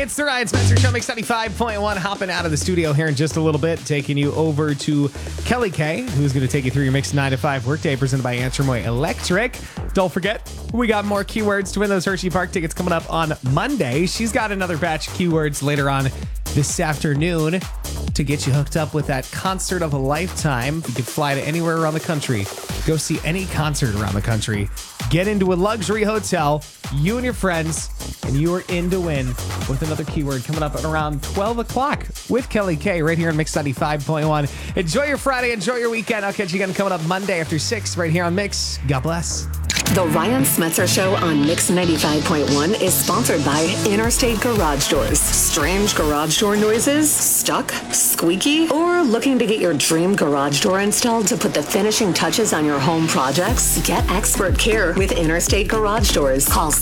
It's the Ryan Spencer Show, Mix 95.1. Hopping out of the studio here in just a little bit, taking you over to Kelly K, who's going to take you through your Mix 9 to 5 workday presented by Antrim Way Electric. Don't forget, we got more keywords to win those Hershey Park tickets coming up on Monday. She's got another batch of keywords later on this afternoon to get you hooked up with that concert of a lifetime. You can fly to anywhere around the country, go see any concert around the country, get into a luxury hotel, you and your friends, and you are in to win with another keyword coming up at around 12 o'clock with Kelly K right here on Mix 95.1. Enjoy your Friday, enjoy your weekend. I'll catch you again coming up Monday after 6 right here on Mix. God bless. The Ryan Smetzer Show on Mix 95.1 is sponsored by Interstate Garage Doors. Strange garage door noises? Stuck? Squeaky? Or looking to get your dream garage door installed to put the finishing touches on your home projects? Get expert care with Interstate Garage Doors. Call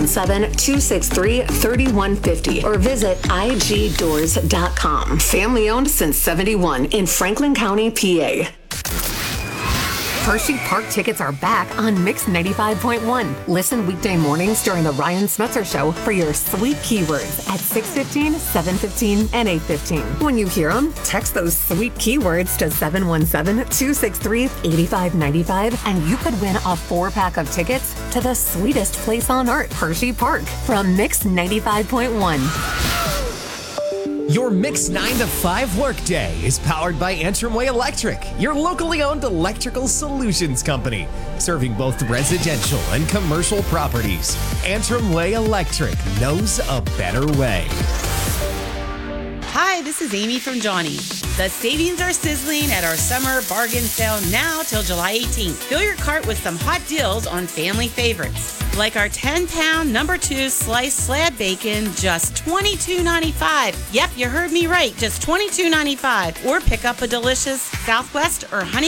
717-263-3150 or visit igdoors.com. Family owned since 71 in Franklin County, PA. Hershey Park tickets are back on Mix 95.1. Listen weekday mornings during the Ryan Smetzer Show for your sweet keywords at 6:15, 7:15, and 8:15. When you hear them, text those sweet keywords to 717-263-8595 and you could win a 4-pack of tickets to the sweetest place on earth, Hershey Park, from Mix 95.1. Your Mix 9 to 5 workday is powered by Antrim Way Electric, your locally owned electrical solutions company, serving both residential and commercial properties. Antrim Way Electric knows a better way. Hi, this is Amy from Johnny. The savings are sizzling at our summer bargain sale now till July 18th. Fill your cart with some hot deals on family favorites. Like our 10-pound No. 2 sliced slab bacon, just $22.95. Yep, you heard me right, just $22.95. Or pick up a delicious Southwest or Honey